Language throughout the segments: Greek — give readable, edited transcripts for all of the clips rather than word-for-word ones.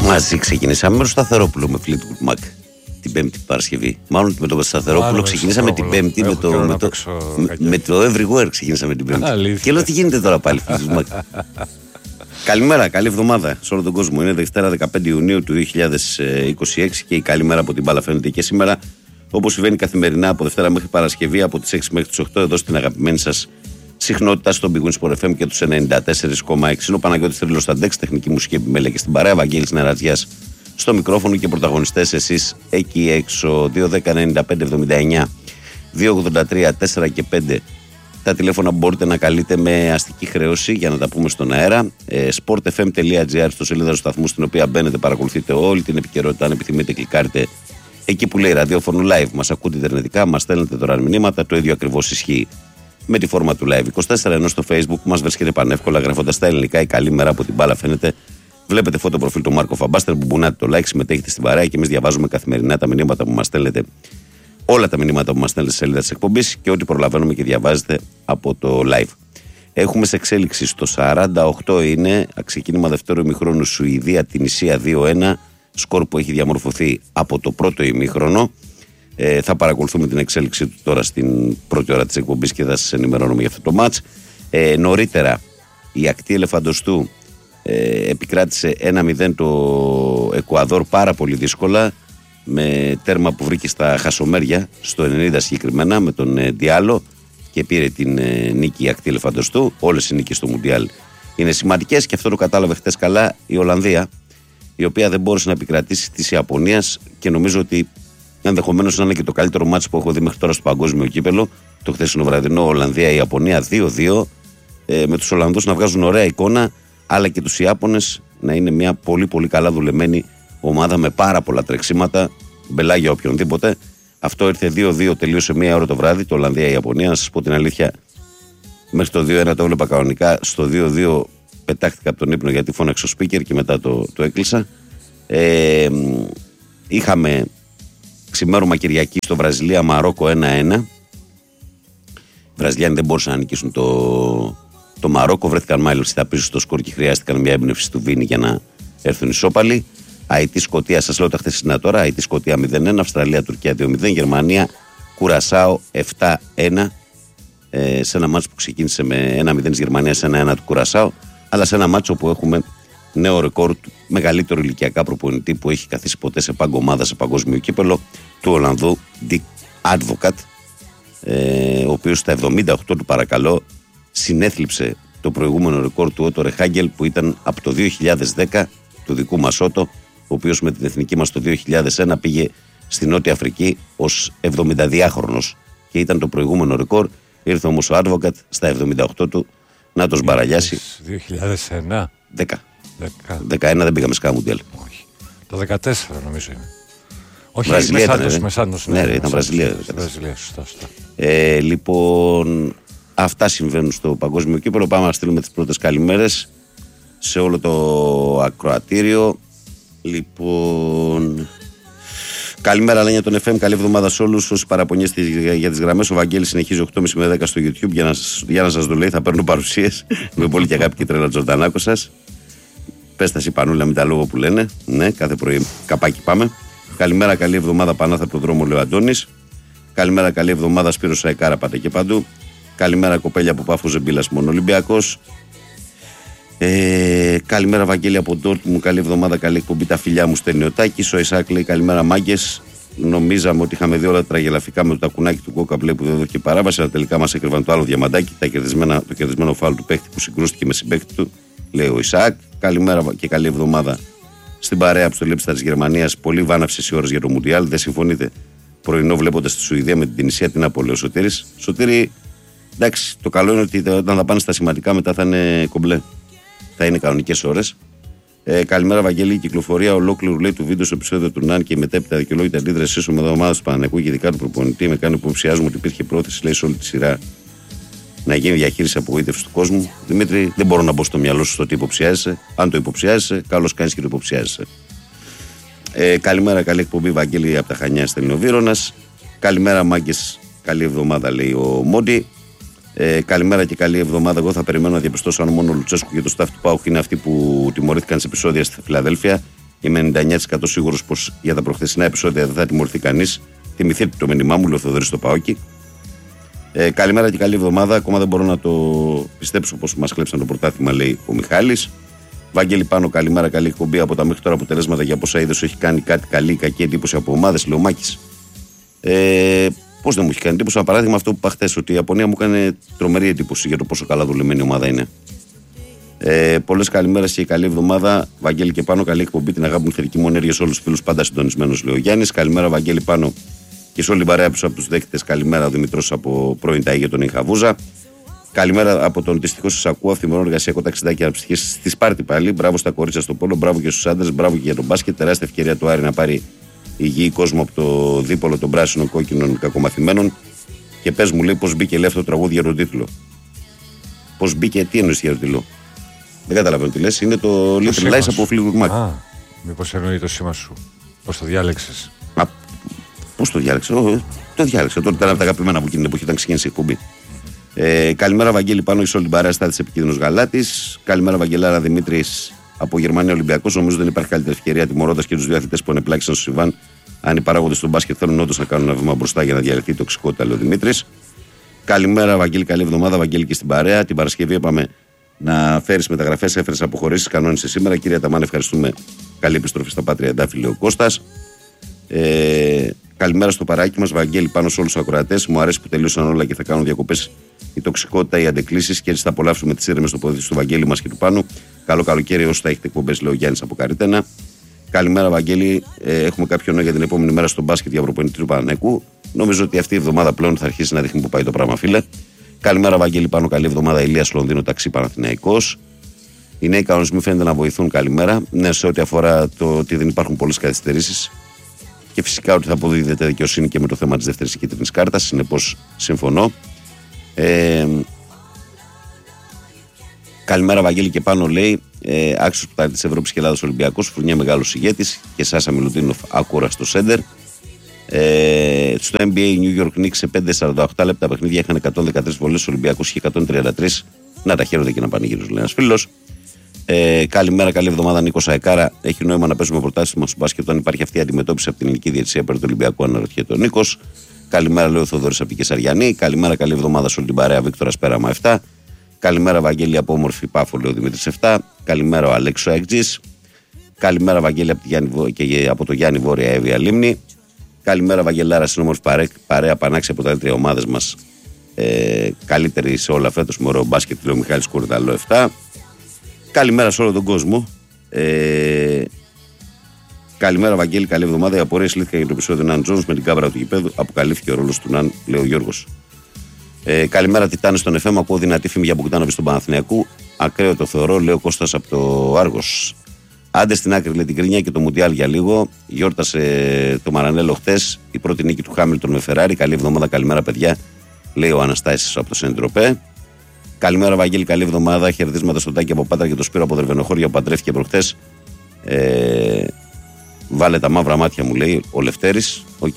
Μαζί ξεκινήσαμε με τον Σταθερόπουλο με Fleetwood Mac την Πέμπτη Παρασκευή. Μάλλον με τον Σταθερόπουλο ξεκινήσαμε την Πέμπτη με το Everywhere ξεκινήσαμε την Πέμπτη. Και λέω τι γίνεται τώρα πάλι Fleetwood Mac. Καλημέρα, καλή εβδομάδα σε όλο τον κόσμο. Είναι Δευτέρα 15 Ιουνίου του 2026 και η καλή μέρα από την μπάλα φαίνεται και σήμερα. Όπως συμβαίνει καθημερινά από Δευτέρα μέχρι Παρασκευή, από τις 6 μέχρι τις 8, εδώ στην αγαπημένη σας συχνότητα στον Big Win Sport FM και τους 94,6. Είναι ο Παναγιώτης Τρίλος στα ντεξ, τεχνική μουσική επιμέλεια και στην παρέα. Βαγγέλης Νερατζιάς στο μικρόφωνο και πρωταγωνιστές εσείς εκεί έξω. 2-10-95-79 2-83-4 και 5 τα τηλέφωνα που μπορείτε να καλείτε με αστική χρέωση για να τα πούμε στον αέρα. sportfm.gr στο σελίδα του σταθμού στην οποία μπαίνετε, παρακολουθείτε όλη την επικαιρότητα. Αν επιθυμείτε, κλικάρετε εκεί που λέει ραδιόφωνο live. Μας ακούτε ιντερνετικά, μας στέλνετε τώρα μηνύματα. Το ίδιο ακριβώς ισχύει με τη φόρμα του live 24, ενώ στο facebook μας βρίσκεται πανεύκολα γράφοντας τα ελληνικά. Η καλή μέρα από την μπάλα φαίνεται. Βλέπετε φώτο προφίλ του Μάρκο Φαμπάστερ που μπουνάτε το like, συμμετέχετε στην παρέα και εμείς διαβάζουμε καθημερινά τα μηνύματα που μας στέλνετε. Όλα τα μηνύματα που μας στέλνετε στη σελίδα της εκπομπής και ό,τι προλαβαίνουμε και διαβάζετε από το live. Έχουμε σε εξέλιξη στο 48 είναι ξεκίνημα δεύτερου ημιχρόνου Σουηδία την Ισία 2-1. Σκορ που έχει διαμορφωθεί από το πρώτο ημίχρονο. Θα παρακολουθούμε την εξέλιξη του τώρα στην πρώτη ώρα της εκπομπής και θα σας ενημερώνουμε για αυτό το μάτς. Νωρίτερα η ακτή Ελεφαντοστού επικράτησε 1-0 το Εκουαδόρ πάρα πολύ δύσκολα, με τέρμα που βρήκε στα χασομέρια στο 90 συγκεκριμένα με τον Διάλο και πήρε την νίκη η ακτή Ελεφαντοστού. Όλες οι νίκες στο Μουντιάλ είναι σημαντικές και αυτό το κατάλαβε χτες καλά η Ολλανδία, η οποία δεν μπόρεσε να επικρατήσει της Ιαπωνίας και νομίζω ότι ενδεχομένως να είναι και το καλύτερο μάτς που έχω δει μέχρι τώρα στο παγκόσμιο κύπελο. Το χθεσινό βραδινό Ολλανδία-Ιαπωνία 2-2, με τους Ολλανδούς να βγάζουν ωραία εικόνα, αλλά και τους Ιάπωνες να είναι μια πολύ πολύ καλά δουλεμένη ομάδα με πάρα πολλά τρεξίματα, μπελά για οποιονδήποτε. Αυτό ήρθε 2-2, τελείωσε μία ώρα το βράδυ το Ολλανδία-Ιαπωνία. Να σας πω την αλήθεια, μέχρι το 2-1 το έβλεπα κανονικά. Στο 2-2 πετάχτηκα από τον ύπνο γιατί φώναξε ο speaker και μετά το έκλεισα. Είχαμε ξημέρωμα Κυριακή στο Βραζιλία-Μαρόκο 1-1. Οι Βραζιλιάνοι δεν μπορούσαν να νικήσουν το Μαρόκο. Βρέθηκαν μάλιστα πίσω στο σκορ και χρειάστηκαν μια έμπνευση του Βίνι για να έρθουν ισόπαλοι. Αϊτή-Σκωτία, σας λέω τα χθεσινά τώρα. Αϊτή-Σκωτία 0-1, Αυστραλία-Τουρκία 2-0, Γερμανία-Κουρασάο 7-1. Σε ένα μάτσο που ξεκίνησε με 1-0 της Γερμανίας, 1-1 του Κουρασάο. Αλλά σε ένα μάτσο που έχουμε νέο ρεκόρ του μεγαλύτερου ηλικιακά προπονητή που έχει καθίσει ποτέ σε πάγκο ομάδα σε παγκόσμιο κύπελο, του Ολλανδού Dick Advocaat, ο οποίος στα 78 του παρακαλώ συνέθλιψε το προηγούμενο ρεκόρ του Ότο Ρεχάγκελ που ήταν από το 2010 του δικού μας Ότο, ο οποίος με την εθνική μας το 2001 πήγε στη Νότια Αφρική ως 72χρονος και ήταν το προηγούμενο ρεκόρ. Ήρθε όμως ο Advocaat στα 78 του να το σμπαραλιάσει. 2001. 11 δεν πήγαμε σκά Μουντιάλ. Όχι. Το 14 νομίζω είναι. Όχι, Μεσάντος. Ναι, ήταν Βραζιλία. Σωστά. Λοιπόν, αυτά συμβαίνουν στο παγκόσμιο κύπελλο. Πάμε να στείλουμε τις πρώτες καλημέρες σε όλο το ακροατήριο. Λοιπόν, καλημέρα Λένια τον FM, καλή εβδομάδα σε όλους. Όσοι παραπονιέστε για τις γραμμές, ο Βαγγέλης συνεχίζει 8.30 με 10 στο YouTube για να σας το λέει. Θα παίρνω παρουσίες με πολύ και αγάπη και τρέλα Τζορτανάκο σας. Πες τα Πανούλα, μην τα λόγω που λένε. Ναι, κάθε πρωί καπάκι πάμε. Καλημέρα, καλή εβδομάδα Πανάθα από τον δρόμο, λέει ο Αντώνης. Καλημέρα, καλή εβδομάδα Σπύρος Σαϊκάρα, πάτε και παντού. Καλημέρα, κοπέλια από Πάφο Ζεμπίλας, μόνο Ολυμπιακός. Καλημέρα, Βαγγέλη από Ντόρτμουντ. Καλή εβδομάδα, καλή εκπομπή. Τα φιλιά μου στέλνει ο Τάκης. Ο Ισάκ λέει καλημέρα, μάγκες. Νομίζαμε ότι είχαμε δει όλα τα τραγελαφικά με το τακουνάκι του Κόκα που δεν έδωσε παράβαση, αλλά τελικά μας έκρυβαν το άλλο διαμαντάκι, το κερδισμένο φάουλ του παίχτη που συγκρούστηκε με συμπαίχτη του, λέει ο Ισάκ. Καλημέρα και καλή εβδομάδα στην παρέα από το Λέψτα της Γερμανίας. Πολύ βάναυσες οι ώρες για το Μουντιάλ. Δεν συμφωνείτε? Πρωινό βλέποντας τη Σουηδία με την Τινησία, την Απόλαιο Σωτήρης. Σωτήρη, εντάξει, το καλό είναι ότι όταν θα πάνε στα σημαντικά μετά θα είναι κομπλέ. Θα είναι κανονικές ώρες. Καλημέρα, Βαγγέλη. Η κυκλοφορία ολόκληρου λέει του βίντεο στο επεισόδιο του Ναν και η μετέπειτα δικαιολόγητη αντίδρασή σου με την ομάδα του Παναγενικού και ειδικά του προπονητή με κάνει υποψιάζουμε ότι υπήρχε πρόθεση λέει, σε όλη τη σειρά να γίνει διαχείριση απογοήτευση του κόσμου. Δημήτρη, δεν μπορώ να μπω στο μυαλό σου στο τι υποψιάζεσαι. Αν το υποψιάζεσαι, καλώς κάνεις και το υποψιάζεσαι. Καλημέρα, καλή εκπομπή, Βαγγέλη από τα Χανιά, στέλνει ο Βύρονας. Καλημέρα, μάγκες. Καλή εβδομάδα, λέει ο Μόντι. Καλημέρα και καλή εβδομάδα. Εγώ θα περιμένω να διαπιστώσω αν μόνο ο Λουτσέσκου και το staff του ΠΑΟΚ είναι αυτοί που τιμωρήθηκαν σε επεισόδια στη Φιλαδέλφια Είμαι 99% σίγουρος πως για τα προχθεσινά επεισόδια δεν θα τιμωρηθεί κανείς. Θυμηθείτε το μήνυμά μου, λέει ο Θοδωρής στο Παόκι. Καλημέρα και καλή εβδομάδα. Ακόμα δεν μπορώ να το πιστέψω πως μας κλέψαν το πρωτάθλημα, λέει ο Μιχάλης. Βαγγέλη Πάνο, καλημέρα, καλή εκπομπή. Από τα μέχρι τώρα αποτελέσματα για πόσα είδες έχει κάνει κάτι καλή ή κακή εντύπωση από ομάδες, λέει ο Μάκης. Πώς δεν μου έχει κάνει εντύπωση, ένα παράδειγμα αυτό που είπα χθες, ότι η Ιαπωνία μου έκανε τρομερή εντύπωση για το πόσο καλά δουλεμένη ομάδα είναι. Πολλές καλημέρες και καλή εβδομάδα. Βαγγέλη και Πάνο, καλή εκπομπή. Την αγάπη μου, θετική μου ενέργεια σε όλους τους φίλους, πάντα συντονισμένος, λέει ο Γιάννης. Καλημέρα, Βαγγέλη Πάνο, και σε όλη την παρέα πίσω από τους δέχτες. Καλημέρα, ο Δημητρός από πρώην ΤΑΗ για τον Ιγχαβούζα. Καλημέρα από τον δυστυχώς σας ακούω. Αυθημερών εργασιακό ταξιδάκι αναψυχής στη Σπάρτη πάλι. Μπράβο στα κορίτσια στο πόλο, μπράβο και στους άντρες, μπράβο και για τον μπάσκετ. Τεράστια ευκαιρία του Άρη να πάρει υγιή κόσμο από το δίπολο των πράσινων κόκκινων κακομαθημένων. Και πες μου, λέει, πώς μπήκε, λέει, αυτό το τραγούδι για τον τίτλο. Πώς μπήκε, τι εννοείς για τον τίτλο. Δεν καταλαβαίνω τι λες. Είναι το Little Lies από Fleetwood Mac. Μήπως εννοεί το σήμα σου. Πώς το διάλεξες. Πώς το διάλεξα. Το διάλεξα. Τώρα ήταν από τα αγαπημένα που εκείνη την εποχή όταν ξεκίνησε η εκπομπή. Καλημέρα, Βαγγέλη Πάνο, εις όλη την παρέα στάθης επικίνδυνος Γαλάτης. Καλημέρα, Βαγγελάρα Δημήτρης από Γερμανία Ολυμπιακός. Νομίζω δεν υπάρχει καλύτερη ευκαιρία τιμωρώντας και τους δύο αθλητές που ανεπλάκησαν στο Σιβάν. Αν οι παράγοντες του μπάσκετ θέλουν όντως να κάνουν ένα βήμα μπροστά για να διαλυθεί η τοξικότητα, λέει ο Δημήτρης. Καλημέρα, Βαγγέλη, καλή εβδομάδα. Βαγγέλη και στην παρέα. Την Παρασκευή είπαμε να φέρεις μεταγραφές, έφερες αποχωρήσεις, κανόνισε σήμερα. Κυρία Ταμάν, ευχαριστούμε. Καλή επιστροφή στα Πάτρια Εντάφη, λέει ο Κώστας. Καλημέρα στο παράκι μας, Βαγγέλη, πάνω σε όλους τους ακροατές. Μου αρέσει που τελείωσαν όλα και θα κάνουν διακοπές η τοξικότητα, οι αντεκλήσεις και έτσι θα απολαύσουμε τις ήρεμες τοποθετήσεις του Βαγγέλη μας και του Πάνου. Καλό καλοκαίρι όσο θα έχετε εκπομπές, λέει ο Γιάννης από Καρίτενα. Καλημέρα, Βαγγέλη. Έχουμε κάποιο νόημα για την επόμενη μέρα στο μπάσκετ για προπονητή του Παναθηναϊκού. Νομίζω ότι αυτή η εβδομάδα πλέον θα αρχίσει να δείχνει που πάει το πράγμα, φίλε. Καλημέρα, Βαγγέλη Πάνο, καλή εβδομάδα. Ηλίας Λονδίνο, ταξί Παναθηναϊκός. Οι νέοι κανονισμοί φαίνεται να βοηθούν, καλημέρα. Ναι, σε ό,τι αφορά το ότι δεν υπάρχουν πολλές καθυστερήσεις. Και φυσικά ότι θα αποδίδεται δικαιοσύνη και με το θέμα της δεύτερης κίτρινης κάρτας. Συνεπώς συμφωνώ. Καλημέρα, Βαγγέλη και Πάνο, λέει. Άξιος που της Ευρώπης και Ελλάδας Ολυμπιακός. Φουρνιά μεγάλος ηγέτης και Σάσα Μιλουτίνοφ ακούραστο σέντερ. Στο NBA New York Knicks σε 5-48 λεπτά παιχνίδια είχαν 113 βολές, Ολυμπιακός είχε 133. Να τα χαίρονται και να πανηγύρουν, λέει ένας φίλος. Καλημέρα, καλή εβδομάδα, Νίκο Σαϊκάρα. Έχει νόημα να παίζουμε πρωτάθλημα στο μπάσκετ όταν υπάρχει αυτή η αντιμετώπιση από την ελληνική διαιτησία περί του Ολυμπιακού, αναρωτιέται ο Νίκος. Καλημέρα, λέει ο Θοδωρής από την Κεσαριανή. Καλημέρα, καλή εβδομάδα σε όλη την παρέα, Βίκτορας Πέραμα 7. Καλημέρα, Βαγγέλη από όμορφη Πάφο, λέει ο Δημήτρης 7. Καλημέρα, ο Αλέξο Εκτζής. Καλημέρα, Βαγγέλη από το Γιάννη Βόρεια Εύβοια Λίμνη. Καλημέρα, Βαγγελάρα, συνόμορφη παρέα πανάξια από τα τρία ομάδες μας. Καλύτερη σε όλα φέτος με ωραίο μπάσκετ, λέει ο Μιχάλης Κουρδαλό 7. Καλημέρα σε όλο τον κόσμο. Καλημέρα, Βαγγέλη, καλή εβδομάδα. Οι απορίες λύθηκαν για το επεισόδιο Ναν Τζόνς με την κάμερα του γηπέδου. Αποκαλύφθηκε ο ρόλος του Ναν, λέει ο Γιώργος. Καλημέρα, Τιτάνες στον FM. Ακούω δυνατή φήμη για Μποκτάνοβιτ στον Παναθηναϊκό. Ακραίο το θεωρώ, λέει ο Κώστας από το Άργος. Άντε στην άκρη, λέει, την κρίνια και το Μουντιάλ για λίγο. Γιόρτασε το Μαρανέλο χτες. Η πρώτη νίκη του Χάμιλτον με Φεράρι. Καλή εβδομάδα, καλημέρα, παιδιά, λέει ο Αναστάσης από το Σεντροπέ. Καλημέρα, Βαγγέλη, καλή εβδομάδα. Χαιρετίσματα στον Τάκη από Πάτρα και το Σπύρο από Δερβενοχώρια που παντρεύτηκε προχτές. Βάλε τα μαύρα μάτια, μου λέει ο Λευτέρης. Οκ.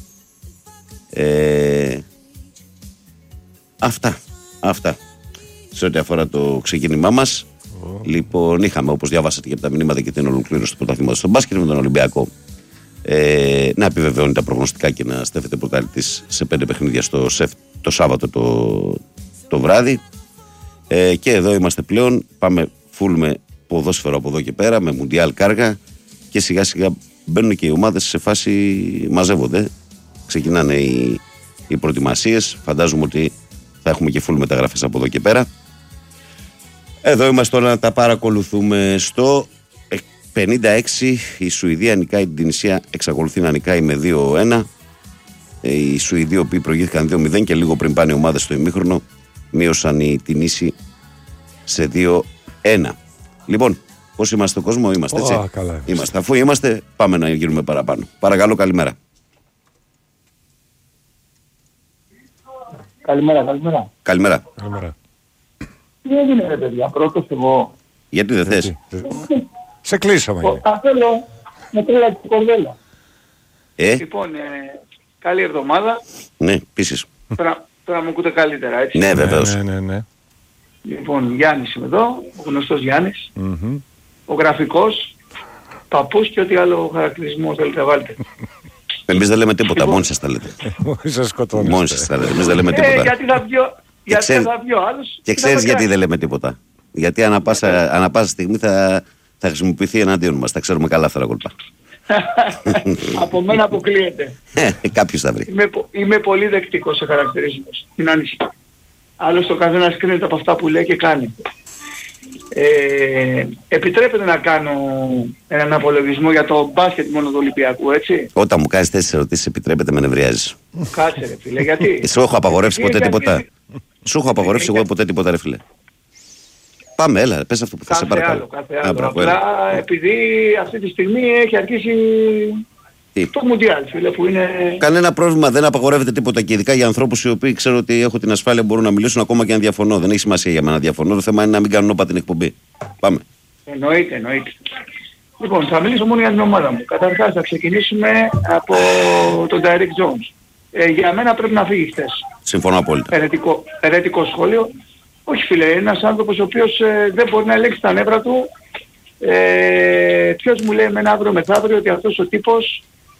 Αυτά. Σε ό,τι αφορά το ξεκίνημά μας. Λοιπόν, είχαμε, όπως διαβάσατε και από τα μηνύματα, και την ολοκλήρωση του πρωταθλήματος στον μπάσκετ με τον Ολυμπιακό. Να επιβεβαιώνει τα προγνωστικά και να στέφεται πρωταθλητής σε 5 παιχνίδια στο ΣΕΦ το Σάββατο το βράδυ. Και εδώ είμαστε πλέον. Πάμε full με ποδόσφαιρο από εδώ και πέρα, με Μουντιάλ κάργα. Και σιγά σιγά μπαίνουν και οι ομάδες σε φάση, μαζεύονται. Ξεκινάνε οι προετοιμασίες. Φαντάζομαι ότι θα έχουμε και full μεταγραφές από εδώ και πέρα. Εδώ είμαστε τώρα να τα παρακολουθούμε. Στο 56 η Σουηδία νικάει την Τινησία, εξακολουθεί να νικάει με 2-1. Οι Σουηδοί, οι οποίοι προηγήθηκαν 2-0 και λίγο πριν πάνε οι ομάδες στο ημίχρονο, μείωσαν οι Τινήσοι σε 2-1. Λοιπόν, πώς είμαστε στον κόσμο, είμαστε έτσι. Καλά, είμαστε. Αφού είμαστε, πάμε να γύρουμε παραπάνω. Παρακαλώ, καλημέρα. Καλημέρα. Τι έγινε, ρε παιδιά, πρώτος εγώ. Γιατί δεν θες? Σε κλείσαμε. Θέλω με τρέλα και κορδέλα. Λοιπόν, καλή εβδομάδα. Ναι, επίσης. Τώρα μου ακούτε καλύτερα, έτσι. Ναι, βεβαίως. Ναι. Λοιπόν, Γιάννης είμαι εδώ, ο γνωστός Γιάννης. Ο γραφικός. παππούς και ό,τι άλλο χαρακτηρισμό θέλετε να βάλετε. Εμείς δεν λέμε τίποτα, μόνοι σας τα λέτε. Μόνοι σας τα λέτε, εμείς δεν λέμε τίποτα. Γιατί θα βγει ο άλλος. Και ξέρεις γιατί δεν λέμε τίποτα. Γιατί ανά πάσα στιγμή θα χρησιμοποιηθεί εναντίον μας. Τα ξέρουμε καλά αυτά τα κόλπα. Από μένα αποκλείεται. Κάποιος θα βρει. Είμαι πολύ δεκτικός σε χαρακτηρισμούς. Την ανησυχεί. Άλλος το καθένας κρίνεται από αυτά που λέει και κάνει. Επιτρέπεται να κάνω έναν απολογισμό για το μπάσκετ μόνο του Ολυμπιακού, έτσι. Όταν μου κάνεις 4 ερωτήσεις επιτρέπεται, με νευριάζεις. Κάτσε ρε φίλε, γιατί. Σου έχω απαγορεύσει ποτέ τίποτα. Σου έχω απαγορεύσει εγώ ποτέ τίποτα ρε φίλε. Πάμε, έλα, πες αυτό που θα σε παρακαλώ. Κάθε άλλο. Απλά επειδή αυτή τη στιγμή έχει αρχίσει το Μουντιάλ, φίλε, που είναι... Κανένα πρόβλημα, δεν απαγορεύεται τίποτα και ειδικά για ανθρώπους οι οποίοι ξέρω ότι έχω την ασφάλεια μπορούν να μιλήσουν ακόμα και αν διαφωνώ. Δεν έχει σημασία για μένα να διαφωνώ, το θέμα είναι να μην κάνουν όπα την εκπομπή. Πάμε. Εννοείται. Λοιπόν, θα μιλήσω μόνο για την ομάδα μου. Καταρχάς θα ξεκινήσουμε από τον Derek Jones. Για μένα πρέπει να φύγει χτες. Συμφωνώ απόλυτα. Ερετικό σχόλιο. Όχι φίλε, ένας άνθρωπος ο οποίος δεν μπορεί να ελέγξει τα νεύρα του. Ποιος μου λέει εμένα αύριο μεθαύριο ότι αυτός ο τύπος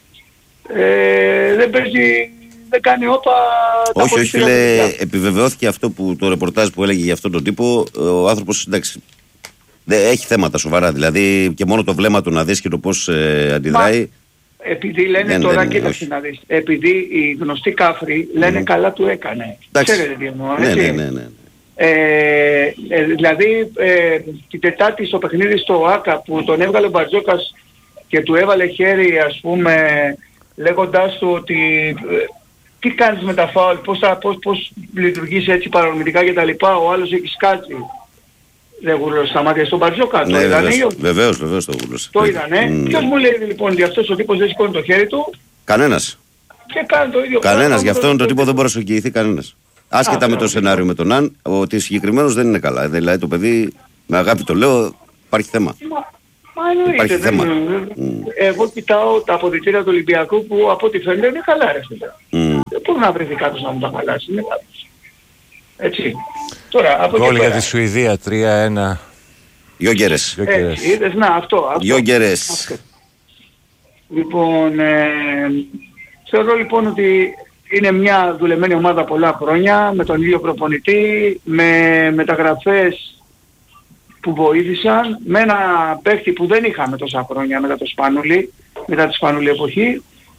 δεν παίζει, δεν κάνει όπα. Όχι φίλε, επιβεβαιώθηκε αυτό που το ρεπορτάζ που έλεγε για αυτόν τον τύπο. Ο άνθρωπος εντάξει έχει θέματα σοβαρά, δηλαδή και μόνο το βλέμμα του να δεις και το πώς αντιδράει. Επειδή λένε τώρα κοίταξε να δεις, επειδή οι γνωστοί κάφροι λένε καλά του έκανε. Ξέρετε τι εννοώ, έτσι. Ναι. Δηλαδή την Τετάρτη στο παιχνίδι στο ΆΚΑ που τον έβγαλε ο Μπαρτζόκας και του έβαλε χέρι ας πούμε λέγοντάς του ότι τι κάνεις με τα φάουλ, πώς λειτουργείς έτσι παρορμητικά κτλ. Ο άλλος έχει σκάτσει. Δεν γουρλώσει στα μάτια στον Μπαρτζόκα. Ναι, βεβαίως το γουρλώσει. Το είδανε. Ποιος μου λέει λοιπόν ότι αυτός ο τύπος δεν σηκώνει το χέρι του. Κανένας. Και κάνει το ίδιο. Κανένας, γι' αυτόν τον τύπο δεν μπορεί να σοκιηθεί κανένας. Άσχετα με το σενάριο με τον Αν, ότι συγκεκριμένος δεν είναι καλά. Δηλαδή το παιδί, με αγάπη το λέω, υπάρχει θέμα. Μα εννοείται. Εγώ κοιτάω τα αποδυτήρια του Ολυμπιακού που από ό,τι φαίνεται είναι καλά ρε φίλε. Δεν μπορεί να βρεθεί κάποιος να μου τα χαλάσει. Είναι κάποιος. Έτσι. Τώρα, από γκολ για τη Σουηδία 3-1. Γιόγκερες. Είδες, να αυτό. Γιόγκερες. Λοιπόν, θεωρώ λοιπόν ότι είναι μια δουλεμένη ομάδα πολλά χρόνια, με τον ίδιο προπονητή, με μεταγραφές που βοήθησαν, με ένα παίχτη που δεν είχαμε τόσα χρόνια μετά τη Σπανούλη εποχή,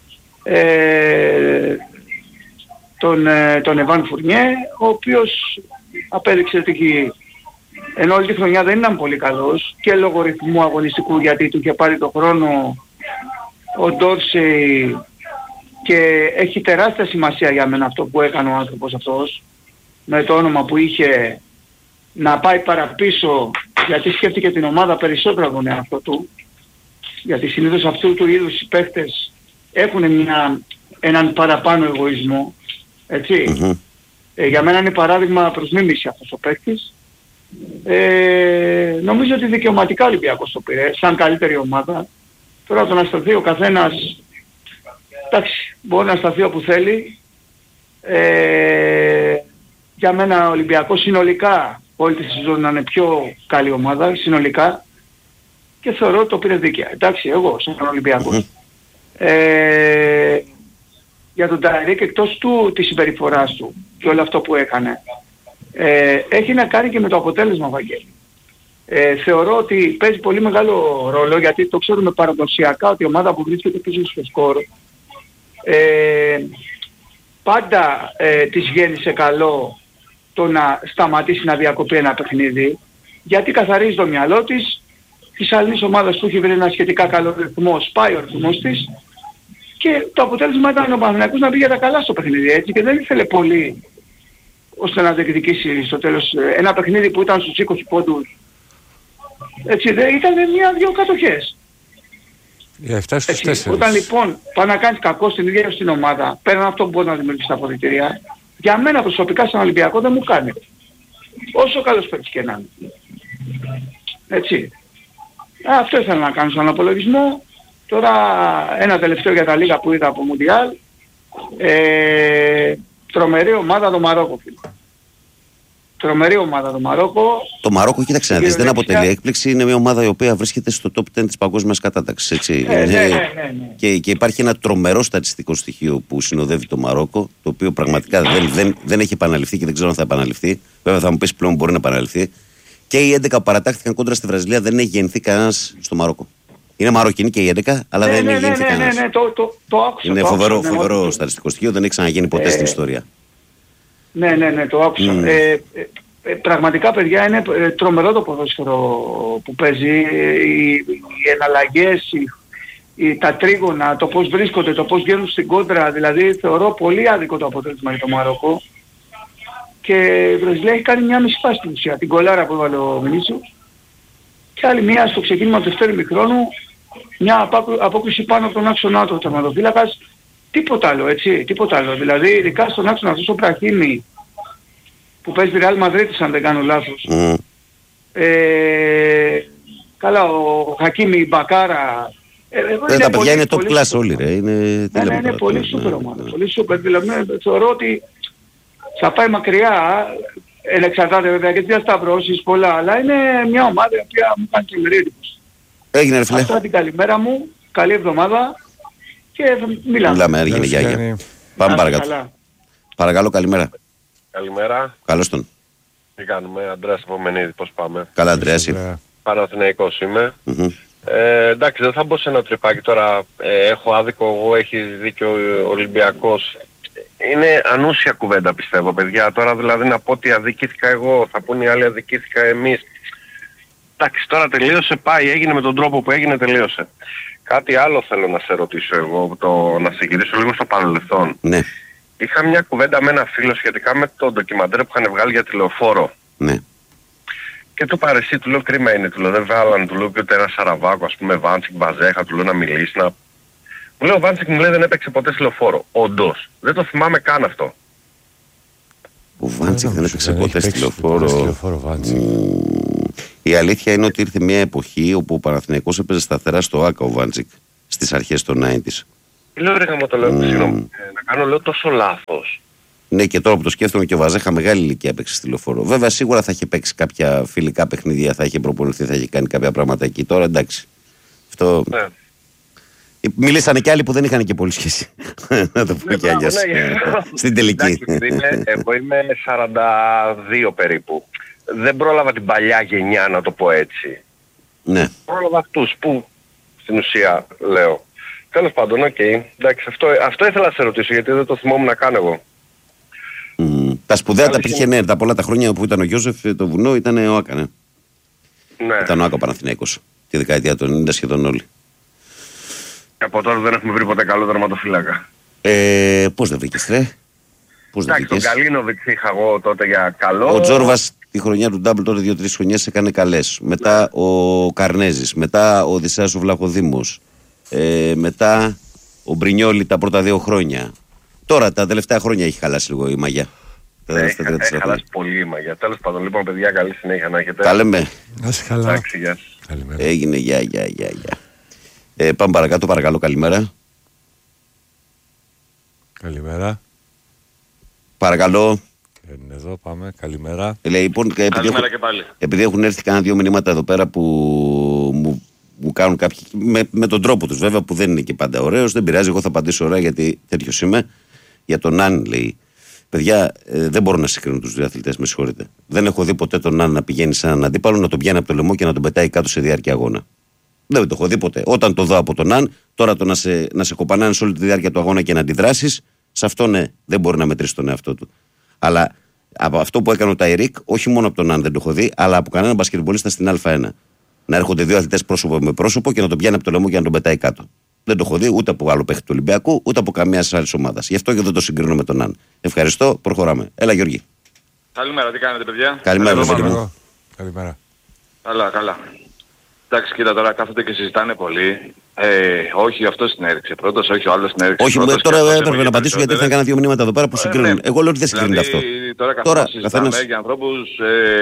τον Εβάν Φουρνιέ, ο οποίος απέδειξε ότι ενώ όλη τη χρονιά δεν ήταν πολύ καλός και λόγω ρυθμού αγωνιστικού γιατί του είχε πάρει το χρόνο ο Ντόρσεϊ και έχει τεράστια σημασία για μένα αυτό που έκανε ο άνθρωπος αυτός με το όνομα που είχε να πάει παραπίσω γιατί σκέφτηκε την ομάδα περισσότερο από τον εαυτό του γιατί συνήθως αυτού του είδους οι παίχτες έχουν έναν παραπάνω εγωισμό έτσι. Για μένα είναι παράδειγμα προς μίμηση αυτός ο παίκτης. Νομίζω ότι δικαιωματικά ο Ολυμπιακός το πήρε σαν καλύτερη ομάδα. Τώρα το να σταθεί ο καθένας, εντάξει, μπορεί να σταθεί όπου θέλει. Για μένα ο Ολυμπιακός συνολικά όλη τη σεζόν να είναι πιο καλή ομάδα, συνολικά. Και θεωρώ ότι το πήρε δίκαια. Εντάξει, εγώ σαν Ολυμπιακός. Για τον Ταρίκ εκτός της συμπεριφοράς του και όλο αυτό που έκανε έχει να κάνει και με το αποτέλεσμα, Βαγγέλη. Θεωρώ ότι παίζει πολύ μεγάλο ρόλο γιατί το ξέρουμε παραδοσιακά ότι η ομάδα που βρίσκεται πίσω στο σκορ πάντα της βγαίνει σε καλό το να σταματήσει να διακοπεί ένα παιχνίδι γιατί καθαρίζει το μυαλό της άλλης ομάδας του έχει βρει ένα σχετικά καλό ρυθμό, σπάει ο ρυθμός της και το αποτέλεσμα ήταν ο Παναθηναϊκός να πήγε τα καλά στο παιχνίδι έτσι και δεν ήθελε πολύ ώστε να διεκδικήσει στο τέλος ένα παιχνίδι που ήταν στους 20 πόντους. Έτσι ήταν μια-δυο κατοχές. Για 7 στους 4. Όταν λοιπόν πάει να κάνεις κακό στην ίδια στην ομάδα, πέραν αυτό που μπορεί να δημιουργήσει τα αποδυτήρια, για μένα προσωπικά σαν Ολυμπιακό δεν μου κάνει. Όσο καλός παίκτης και να είναι. Έτσι. Αυτό ήθελα να κάνω σαν απολογισμό. Τώρα ένα τελευταίο για τα λίγα που είδα από Μουντιάλ. Τρομερή ομάδα το Μαρόκο. τρομερή ομάδα το Μαρόκο. Το Μαρόκο, κοίταξε να δεις, δεν αποτελεί έκπληξη. Είναι μια ομάδα η οποία βρίσκεται στο top 10 της παγκόσμιας κατάταξης. Ναι. Και υπάρχει ένα τρομερό στατιστικό στοιχείο που συνοδεύει το Μαρόκο, το οποίο πραγματικά δεν έχει επαναληφθεί και δεν ξέρω αν θα επαναληφθεί. Βέβαια θα μου πεις πλέον μπορεί να επαναληφθεί. Και οι 11 που παρατάχθηκαν κόντρα στη Βραζιλία δεν έχει γεννηθεί κανένας στο Μαρόκο. Είναι Μαροκινή και οι 11, αλλά δεν έχει γεννηθεί κανένας. Το άκουσα. Είναι φοβερό στατιστικό στοιχείο, δεν έχει ξαναγίνει ποτέ στην ιστορία. Ναι, το άκουσα. Πραγματικά, παιδιά, είναι τρομερό το ποδόσφαιρο που παίζει. Οι εναλλαγές, τα τρίγωνα, το πώς βρίσκονται, το πώς βγαίνουν στην κόντρα. Δηλαδή θεωρώ πολύ άδικο το αποτέλεσμα για το Μαρόκο. Και η Βραζιλία έχει κάνει μια μισή φάση στην ουσία. Την κολάρα που έβαλε ο Βινίσιους. Και άλλη μια στο ξεκίνημα του δεύτερου ημιχρόνου, μια απόκριση πάνω από τον άξονα του ο τερματοφύλακας. Τίποτα άλλο, έτσι, τίποτα άλλο. Δηλαδή, ειδικά στον άξονα αυτός ο Μπραχίμι που παίζει τη Real Madrid, αν δεν κάνω λάθος. Καλά, ο Χακίμι, Μπακάρα. Τα παιδιά είναι top class όλοι, ρε. Είναι πολύ σούπερ ομάδα. Πολύ σούπερ. Δηλαδή, θεωρώ ότι θα πάει μακριά. Εξαρτάται βέβαια και διασταυρώσεις πολλά, αλλά είναι μια ομάδα η οποία μου κάνει τρομερή εντύπωση. Έγινε, ρε φίλε. Αυτά την καλημέρα μου, καλή εβδομάδα και μιλάμε. Έγινε, γεια. Πάμε παρακάτω. Παρακαλώ, καλημέρα. Καλημέρα. Καλώς τον. Τι κάνουμε, Αντρέας Απομενίδη, πώς πάμε? Καλά, Αντρέας. Παναθηναϊκός είμαι. Εντάξει, δεν θα μπω σε ένα τρυπάκι τώρα, έχω άδικο εγώ, έχει δίκιο ο Ολυμπιακός. Είναι ανούσια κουβέντα πιστεύω, παιδιά. Τώρα δηλαδή να πω ότι αδικήθηκα εγώ, θα πούνε οι άλλοι αδικήθηκα εμείς. Εντάξει, τώρα τελείωσε, πάει, έγινε με τον τρόπο που έγινε, τελείωσε. Κάτι άλλο θέλω να σε ρωτήσω εγώ, να σε γυρίσω λίγο στο παρελθόν. Ναι. Είχα μια κουβέντα με ένα φίλο σχετικά με το ντοκιμαντέρ που είχαν βγάλει για τη Λεωφόρο. Ναι. Και του παρεσί, του λέω κρίμα είναι, του λέω δεν βάλαν, του λέω και ούτε ένα Σαραβάκο, ας πούμε Βάντσικ, Βαζέχα, του λέω να μιλήσει, να... Μου λέει ο Βάντσικ μου λέει δεν έπαιξε ποτέ στη Λεωφόρο. Όντως. Δεν το θυμάμαι καν αυτό. Ο Βάντσικ δεν έπαιξε ποτέ στη Λεωφόρο. Η αλήθεια είναι ότι ήρθε μια εποχή όπου ο Παναθηναϊκός έπαιζε σταθερά στο ΆΚΑ ο Βάντσικ στις αρχές των 90's. Λέω ρε γαμώ το λέω, συγγνώμη, να κάνω λέω τόσο λάθος. Ναι, και τώρα που το σκέφτομαι και ο Βαζέχα μεγάλη ηλικία έπαιξε στη Λεωφόρο. Βέβαια σίγουρα θα είχε παίξει κάποια φιλικά παιχνίδια, θα είχε προπονηθεί, θα είχε κάνει κάποια πράγματα εκεί. Τώρα εντάξει. Αυτό... Ναι. Μιλήσανε κι άλλοι που δεν είχαν και πολύ σχέση. Να το πούμε κι αλλιώς. Στην τελική. Εγώ είμαι 42 περίπου. Δεν πρόλαβα την παλιά γενιά να το πω έτσι. Ναι. Πρόλαβα αυτούς που στην ουσία λέω. Τέλος πάντων, οκ. Εντάξει, αυτό ήθελα να σε ρωτήσω γιατί δεν το θυμόμουν να κάνω εγώ. Τα σπουδαία τα πήγε, ναι, τα πολλά τα χρόνια που ήταν ο Γιώζεφ, το βουνό ήταν ο Άκα, ναι. Ήταν ο Άκα ο Παναθηναϊκός. Τη δεκαετία των 90 σχεδόν όλοι. Και από τώρα δεν έχουμε βρει ποτέ καλό τερματοφύλακα. Πώς δεν βρήκες, ρε? Εντάξει, τον Καλίνοβιτς είχα εγώ τότε για καλό. Ο Τζόρβας τη χρονιά του Ντάμπλ τότε 2-3 χρονιές έκανε καλές. Μετά ο Καρνέζης, μετά ο Οδυσσέας ο Βλαχοδήμος, μετά ο Μπρινιόλι τα πρώτα 2 χρόνια. Τώρα τα τελευταία χρόνια έχει χαλάσει λίγο η μαγιά. Έχει χαλάσει πολύ η μαγιά. Τέλος πάντων, λοιπόν, παιδιά, καλή συνέχεια να έχετε. Τα λέμε. Να είσαι καλά. Εντάξει, γεια. Έγινε, γεια. Πάμε παρακάτω, παρακαλώ, καλημέρα. Καλημέρα. Παρακαλώ. Είναι εδώ, πάμε, καλημέρα. Λοιπόν, καλημέρα και πάλι. Επειδή έχουν έρθει κάνα 2 μηνύματα εδώ πέρα που μου κάνουν κάποιοι, με τον τρόπο τους βέβαια που δεν είναι και πάντα ωραίος, δεν πειράζει, εγώ θα απαντήσω ωραία γιατί τέτοιος είμαι. Για τον Αν λέει, παιδιά, δεν μπορώ να συγκρίνω τους δύο αθλητές, με συγχωρείτε. Δεν έχω δει ποτέ τον Αν να πηγαίνει σε έναν αντίπαλο, να τον πιάνει από το λαιμό και να τον πετάει κάτω σε διάρκεια αγώνα. Δεν το έχω δει ποτέ. Όταν το δω από τον Αν, τώρα το να σε κοπανάνε σε όλη τη διάρκεια του αγώνα και να αντιδράσεις, σε αυτό ναι, δεν μπορεί να μετρήσει τον εαυτό του. Αλλά από αυτό που έκανε ο Ταϊρίκ, όχι μόνο από τον Αν δεν το έχω δει, αλλά από κανέναν μπασκετμπολίστα στην Α1. Να έρχονται δύο αθλητές πρόσωπο με πρόσωπο και να τον πιάνει από το λαιμό και να τον πετάει κάτω. Δεν το έχω δει ούτε από άλλο παίχτη του Ολυμπιακού, ούτε από καμία άλλη ομάδα. Γι' αυτό και δεν το συγκρίνω με τον Αν. Ευχαριστώ, προχωράμε. Έλα, Γιώργη. Καλημέρα, τι κάνετε, παιδιά? Καλημέρα, Γιώργη. Καλημέρα. Καλά. Εντάξει, κοίτα τώρα κάθονται και συζητάνε πολύ. Όχι, αυτός την έριξε πρώτος, όχι ο άλλος την έριξε. Όχι, τώρα έπρεπε να απαντήσω γιατί ήρθαν κάνα 2 μηνύματα εδώ πέρα που συγκρίνουν. Εγώ λέω ότι δεν συγκρίνεται αυτό. Τώρα συζητάμε για ανθρώπους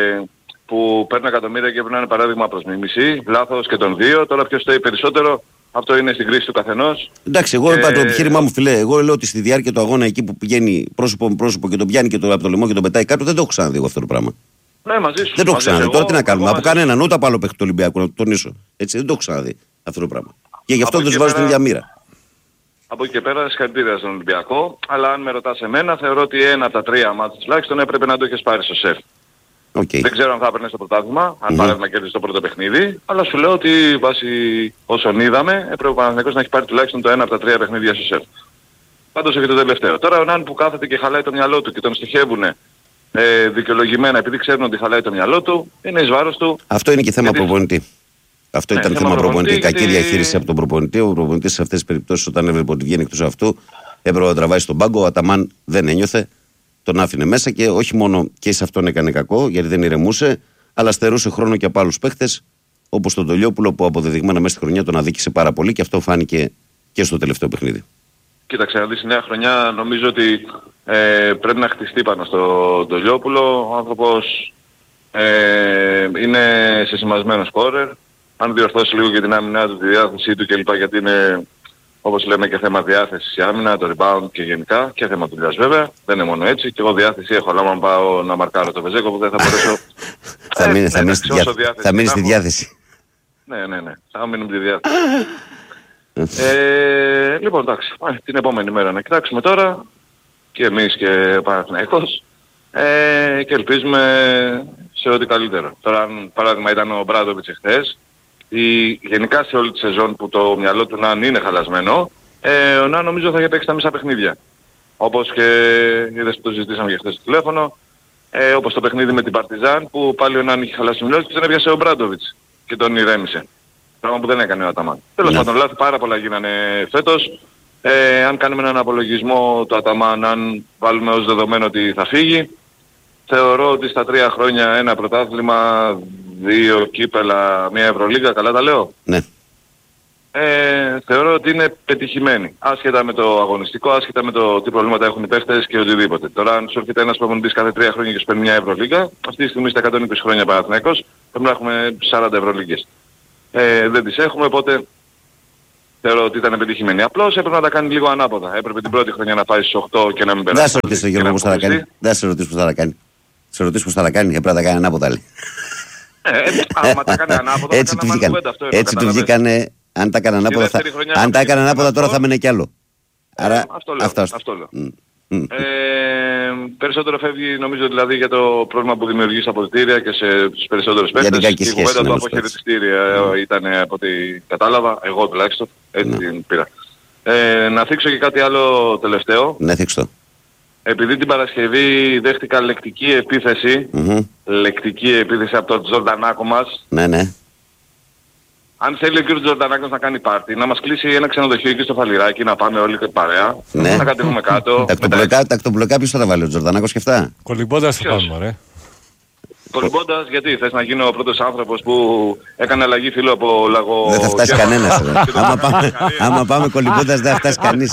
που παίρνουν εκατομμύρια και πρέπει να είναι παράδειγμα προς μίμηση. Λάθος και των δύο. Τώρα ποιος θέλει περισσότερο, Αυτό είναι στην κρίση του καθενός. Εντάξει, εγώ είπα το επιχείρημά μου, φιλέ. Εγώ λέω ότι στη διάρκεια του αγώνα εκεί που πηγαίνει πρόσωπο με πρόσωπο και τον πιάνει και από το λαιμό και τον πετάει κάτω, δεν το έχω ξαναδεί εγώ αυτό το πράγμα. Ναι, μαζί σου. Δεν το έχω ξαναδεί. Τώρα τι να κάνουμε. Από κανέναν, ούτε από άλλο παίχτη του Ολυμπιακού, να το τονίσω. Έτσι, δεν το έχω ξαναδεί αυτό το πράγμα. Και γι' αυτό δεν του βάζω την ίδια μοίρα. Από εκεί και πέρα συγχαρητήρια στον Ολυμπιακό. Αλλά αν με ρωτάς εμένα, θεωρώ ότι ένα από τα 3 μάτς τουλάχιστον έπρεπε να το έχεις πάρει στο σεφ. Okay. Δεν ξέρω αν θα έπαιρνες το πρωτάθλημα, αν πάρεις να κέρδισε το πρώτο παιχνίδι, αλλά σου λέω ότι βάσει όσων είδαμε, έπρεπε ο Παναθηναϊκός να έχει πάρει τουλάχιστον το 1 από τα 3 παιχνίδια στο σεφ. Πάντως έχει το τελευταίο. Τώρα ο Νάν που κάθεται και χαλάει το μυαλό του και τον στοιχεύουν δικαιολογημένα επειδή ξέρουν ότι χαλάει το μυαλό του, είναι εις βάρος του. Αυτό είναι και θέμα προπονητή. Αυτό ήταν θέμα προπονητή. Κακή διαχείριση από τον προπονητή. Ο προπονητής σε αυτές τις περιπτώσεις, όταν έβλεπε ότι βγαίνει εκτός αυτού, έπρεπε να τραβάει στον πάγκο. Ο Αταμάν δεν ένιωθε. Τον άφηνε μέσα και όχι μόνο και σε αυτόν έκανε κακό, γιατί δεν ηρεμούσε, αλλά στερούσε χρόνο και από άλλους παίχτες, όπως τον Τολιόπουλο που αποδεδειγμένα μέσα στη χρονιά τον αδίκησε πάρα πολύ και αυτό φάνηκε και στο τελευταίο παιχνίδι. Κοίταξε, να δεις η νέα χρονιά νομίζω ότι πρέπει να χτιστεί πάνω στον Τολιόπουλο. Ο άνθρωπος είναι σεσημασμένος σκόρερ. Αν διορθώσει λίγο και την άμυνά του, τη διάθεσή του κλπ. Γιατί είναι, όπως λέμε, και θέμα διάθεσης η άμυνα, το rebound και γενικά και θέμα δουλειάς βέβαια. Δεν είναι μόνο έτσι. Και εγώ διάθεση έχω, αλλά αν πάω να μαρκάρω το Βεζέκο που δεν θα μπορέσω. Θα μείνει στη διάθεση. Ναι. Θα μείνω με τη διάθεση. Λοιπόν, εντάξει. Την επόμενη μέρα να κοιτάξουμε τώρα και εμείς και ο Παναθηναϊκός και ελπίζουμε σε ό,τι καλύτερο. Τώρα, αν παράδειγμα ήταν ο Μπράντοβιτς εχθές, γενικά σε όλη τη σεζόν που το μυαλό του Ναν είναι χαλασμένο, ο Ναν νομίζω θα είχε παίξει τα μισά παιχνίδια. Όπως και είδες που το συζητήσαμε για χθες στο τηλέφωνο, όπως το παιχνίδι με την Παρτιζάν που πάλι ο Ναν είχε χαλάσει το μυαλό και τον έβιασε ο Μπράντοβιτς και τον ηρέμησε. Πράγμα που δεν έκανε ο Αταμάν. Τέλος πάντων, λάθη πάρα πολλά γίνανε φέτος. Αν κάνουμε έναν απολογισμό του Αταμάν, αν βάλουμε ως δεδομένο ότι θα φύγει, θεωρώ ότι στα 3 χρόνια ένα πρωτάθλημα, 2 κύπελα, 1 Ευρωλίγα, καλά τα λέω. Ναι. Θεωρώ ότι είναι πετυχημένη. Άσχετα με το αγωνιστικό, άσχετα με το τι προβλήματα έχουν οι παίχτες και οτιδήποτε. Τώρα αν σου έρχεται ένας προπονητής κάθε 3 χρόνια και σου παίρνει 1 Ευρωλίγα, αυτή τη στιγμή στα 120 χρόνια Παναθηναϊκός πρέπει να έχουμε 40 Ευρωλίγκες. Δεν τις έχουμε, οπότε θεωρώ ότι ήταν πετυχημένη. Απλώς έπρεπε να τα κάνει λίγο ανάποδα. Έπρεπε την πρώτη χρονιά να πάει στους 8 και να μην περάσει. Δεν σε ρωτήσω Γιώργο πώς θα τα κάνει. Δεν σε ρωτήσω πώς θα τα κάνει. Σε ρωτήσω πώς θα τα κάνει. Έπρεπε να τα κάνει ανάποδα. Άμα τα κάνει ανάποδα, έτσι του βγήκανε. Αν τα έκανε ανάποδα τώρα θα μείνει κι άλλο. Άρα αυτό λέω. Περισσότερο φεύγει νομίζω δηλαδή για το πρόβλημα που δημιουργεί στα αποδυτήρια και στους περισσότερους παίκτες. Η κουβέντα του από χαιρετιστήρια ήταν από ό,τι κατάλαβα, εγώ τουλάχιστον, έτσι την πήρα. Να θίξω και κάτι άλλο τελευταίο. Ναι, θίξω. Επειδή την Παρασκευή δέχτηκα λεκτική επίθεση, λεκτική επίθεση από τον Τζορντανάκο μας. Ναι. Αν θέλει ο κύριος Τζορντανάκος να κάνει πάρτι, να μας κλείσει ένα ξενοδοχείο εκεί στο Φαλιράκι, να πάμε όλοι παρέα, να κατέβουμε κάτω. Τακτοπλοκά ποιος θα τα βάλει, ο Τζορντανάκος και αυτά. Κολυμπώντας θα πάμε, ρε. Κολυμπώντας, γιατί θες να γίνω ο πρώτος άνθρωπος που έκανε αλλαγή φίλο από λαγό... Δεν θα φτάσει κανένας. Άμα πάμε κολυμπώντας δεν θα φτάσει κανείς.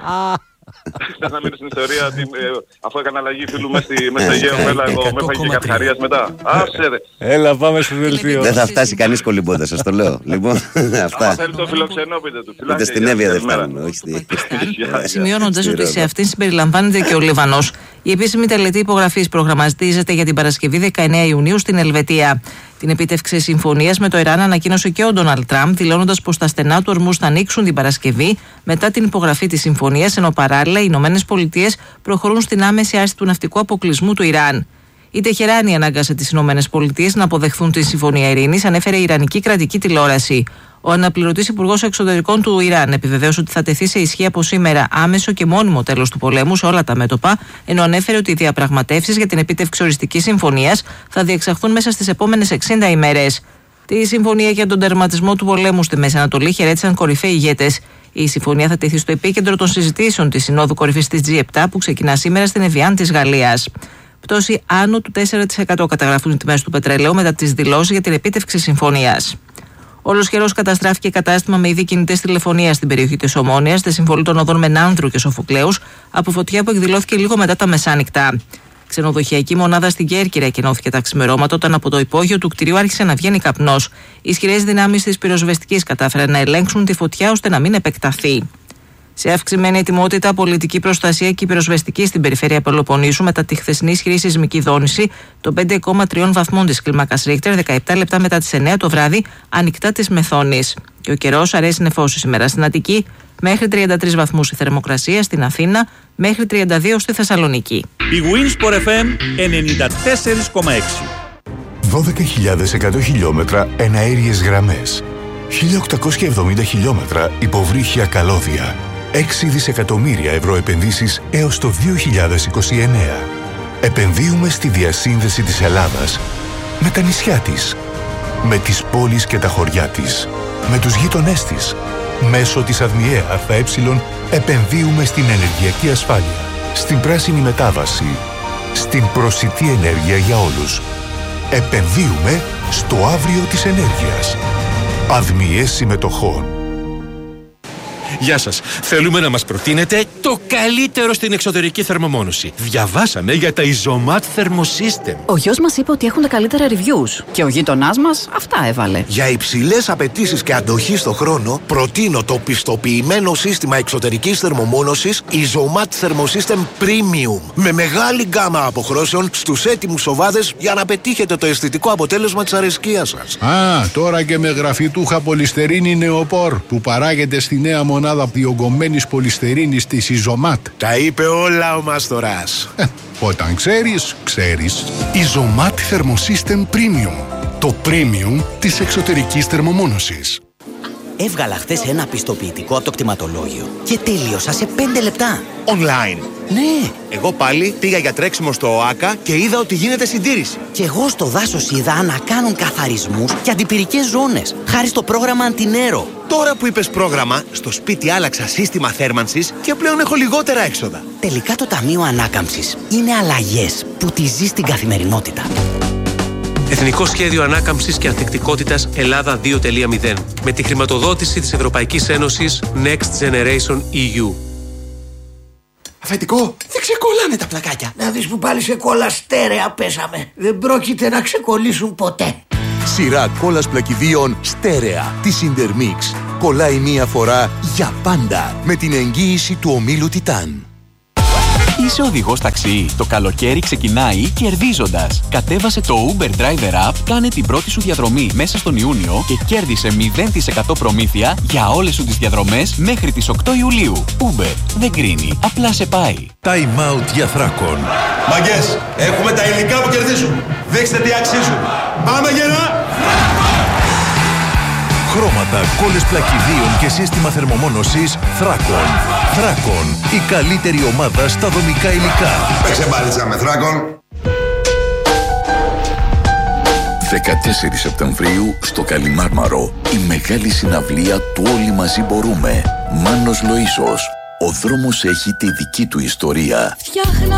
Θες να μείνεις στην ιστορία ότι αφού έκανα αλλαγή φίλου μέσα στο Αιγαίο, εγώ με έφαγε και Κατηχαρίας μετά. Άσε ρε. Έλα πάμε στο δελτίο. Δεν θα φτάσει κανείς κολυμπώντας, σας το λέω. Λοιπόν, αυτά. Αν θέλει το φιλοξενό πείτε του. Ούτε στην Εύβοια δεν φτάνουν. Σημειώνοντας ότι σε αυτήν συμπεριλαμβάνεται και ο Λιβανός, η επίσημη τελετή υπογραφής προγραμματίζεται για την Παρασκευή 19 Ιουνίου στην Ελβετία. Την επίτευξη συμφωνίας με το Ιράν ανακοίνωσε και ο Ντόναλντ Τραμπ, δηλώνοντας πως τα στενά του ορμούς θα ανοίξουν την Παρασκευή μετά την υπογραφή της συμφωνίας, ενώ παράλληλα οι Ηνωμένες Πολιτείες προχωρούν στην άμεση άρση του ναυτικού αποκλεισμού του Ιράν. Η Τεχεράνη ανάγκασε τις Ηνωμένες Πολιτείες να αποδεχθούν τη συμφωνία ειρήνης, ανέφερε η Ιρανική κρατική τηλεόραση. Ο αναπληρωτής υπουργός εξωτερικών του Ιράν επιβεβαίωσε ότι θα τεθεί σε ισχύ από σήμερα άμεσο και μόνιμο τέλος του πολέμου σε όλα τα μέτωπα, ενώ ανέφερε ότι οι διαπραγματεύσεις για την επίτευξη οριστικής συμφωνίας θα διεξαχθούν μέσα στις επόμενες 60 ημέρες. Τη συμφωνία για τον τερματισμό του πολέμου στη Μέση Ανατολή χαιρέτησαν κορυφαίοι ηγέτες. Η συμφωνία θα τεθεί στο επίκεντρο των συζητήσεων της Συνόδου Κορυφής της G7 που ξεκινά σήμερα στην Εβιάν της Γαλλίας. Πτώση άνω του 4% καταγραφούν οι τιμές του πετρελαίου μετά τις δηλώσεις για την επίτευξη συμφωνίας. Ολοσχερός καταστράφηκε κατάστημα με είδη κινητές τηλεφωνίας στην περιοχή της Ομόνοιας, στη συμβολή των οδών Μενάνδρου και Σοφοκλέους, από φωτιά που εκδηλώθηκε λίγο μετά τα μεσάνυχτα. Ξενοδοχειακή μονάδα στην Κέρκυρα εκενώθηκε τα ξημερώματα όταν από το υπόγειο του κτηρίου άρχισε να βγαίνει καπνός. Οι ισχυρές δυνάμεις της πυροσβεστικής κατάφεραν να ελέγξουν τη φωτιά ώστε να μην επεκταθεί. Σε αυξημένη ετοιμότητα, πολιτική προστασία και πυροσβεστική στην περιφέρεια Πελοποννήσου μετά τη χθεσινή ισχυρή σεισμική δόνηση των 5,3 βαθμών της κλίμακας Ρίχτερ, 17 λεπτά μετά τις 9 το βράδυ, ανοιχτά της Μεθόνης. Και ο καιρός αρέσει νεφώσει σήμερα στην Αττική, μέχρι 33 βαθμούς η θερμοκρασία στην Αθήνα, μέχρι 32 στη Θεσσαλονίκη. Η Winsport FM 94,6. 12.100 χιλιόμετρα εναέριες γραμμές. 1.870 χιλιόμετρα υποβρύχια καλώδια. 6 δισεκατομμύρια ευρώ επενδύσεις έως το 2029. Επενδύουμε στη διασύνδεση της Ελλάδας με τα νησιά της, με τις πόλεις και τα χωριά της, με τους γείτονές της. Μέσω της ΑΔΜΙΕ ΑΕ επενδύουμε στην ενεργειακή ασφάλεια, στην πράσινη μετάβαση, στην προσιτή ενέργεια για όλους. Επενδύουμε στο αύριο της ενέργειας. ΑΔΜΙΕ Συμμετοχών. Γεια σας. Θέλουμε να μας προτείνετε το καλύτερο στην εξωτερική θερμομόνωση. Διαβάσαμε για τα Isomat Thermosystem. Ο γιος μας είπε ότι έχουν τα καλύτερα reviews και ο γείτονάς μας αυτά έβαλε. Για υψηλές απαιτήσεις και αντοχή στο χρόνο, προτείνω το πιστοποιημένο σύστημα εξωτερικής θερμομόνωσης Isomat Thermosystem Premium. Με μεγάλη γκάμα αποχρώσεων στους έτοιμους οβάδες για να πετύχετε το αισθητικό αποτέλεσμα της αρεσκίας σας. Τώρα και με γραφιτούχα πολυστερίνη νεοπόρ που παράγεται στη νέα μονάδα διογκωμένης πολυστερίνης της Isomat. Τα είπε όλα ο Μάστορας. Όταν ξέρεις, ξέρεις. Isomat Thermosystem Premium. Το premium της εξωτερικής θερμομόνωσης. Έβγαλα χθες ένα πιστοποιητικό από το κτηματολόγιο και τελείωσα σε 5 λεπτά. Online. Ναι. Εγώ πάλι πήγα για τρέξιμο στο ΟΑΚΑ και είδα ότι γίνεται συντήρηση. Και εγώ στο δάσος είδα να κάνουν καθαρισμούς και αντιπυρικές ζώνες, χάρη στο πρόγραμμα Αντινέρο. Τώρα που είπες πρόγραμμα, στο σπίτι άλλαξα σύστημα θέρμανσης και πλέον έχω λιγότερα έξοδα. Τελικά το Ταμείο Ανάκαμψης είναι αλλαγές που τη ζεις στην καθημερινότητα. Εθνικό Σχέδιο Ανάκαμψης και Ανθεκτικότητας Ελλάδα 2.0 με τη χρηματοδότηση της Ευρωπαϊκής Ένωσης Next Generation EU. Αφεντικό, δεν ξεκολλάνε τα πλακάκια. Να δεις που πάλι σε κόλλα στέρεα πέσαμε. Δεν πρόκειται να ξεκολλήσουν ποτέ. Σειρά κόλλας πλακιδίων στέρεα της Intermix. Κολλάει μία φορά για πάντα με την εγγύηση του ομίλου Τιτάν. Είσαι οδηγός ταξί. Το καλοκαίρι ξεκινάει κερδίζοντας. Κατέβασε το Uber Driver App, κάνε την πρώτη σου διαδρομή μέσα στον Ιούνιο και κέρδισε 0% προμήθεια για όλες σου τις διαδρομές μέχρι τις 8 Ιουλίου. Uber δεν κρίνει, απλά σε πάει. Time out για Θράκον. Μαγκές, έχουμε τα υλικά που κερδίζουν. Δείξτε τι αξίζουν. Πάμε γερά! Χρώματα, κόλλες πλακιδίων και σύστημα θερμομόνωσης Θράκον. Θράκον, η καλύτερη ομάδα στα δομικά υλικά. Παίξε μπάλιτσα με Θράκον. 14 Σεπτεμβρίου στο Καλιμάρμαρο. Η μεγάλη συναυλία του Όλοι Μαζί Μπορούμε. Μάνος Λοΐσος. Ο δρόμος έχει τη δική του ιστορία.